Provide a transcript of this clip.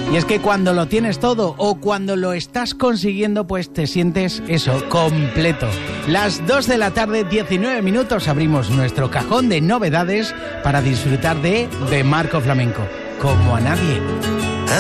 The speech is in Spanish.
Y es que cuando lo tienes todo o cuando lo estás consiguiendo, pues te sientes eso, completo. Las 2 de la tarde, 19 minutos, abrimos nuestro cajón de novedades para disfrutar de Marco Flamenco, como a nadie.